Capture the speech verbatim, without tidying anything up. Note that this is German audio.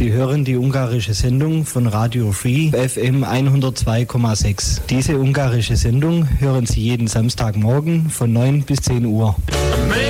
Sie hören die ungarische Sendung von Radio Free F M hundertzwei Komma sechs. Diese ungarische Sendung hören Sie jeden Samstagmorgen von neun bis zehn Uhr.